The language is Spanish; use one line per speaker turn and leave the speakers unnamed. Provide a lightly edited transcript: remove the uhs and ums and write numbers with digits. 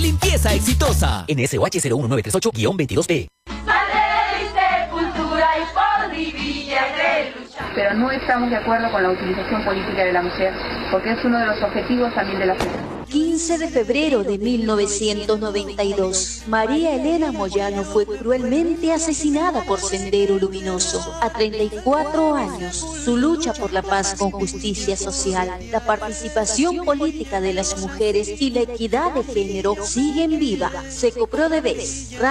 limpieza exitosa. NSOH 01938-22P.
Pero no estamos de acuerdo con la utilización política de la mujer, porque es uno de los objetivos también de la FED.
15 de febrero de 1992, María Elena Moyano fue cruelmente asesinada por Sendero Luminoso. A 34 años, su lucha por la paz con justicia social, la participación política de las mujeres y la equidad de género siguen viva. Secoprodeves.